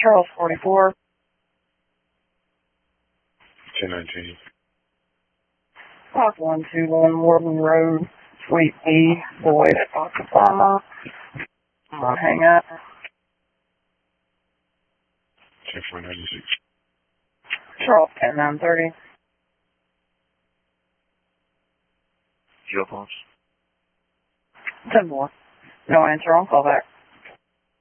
Charles 44. 1019. Clock 121 Warden Road, Suite E, Boyd, Oklahoma. I'm gonna hang up. 10-4-96. Charles 10930. Your phones? 10 more. No answer on callback.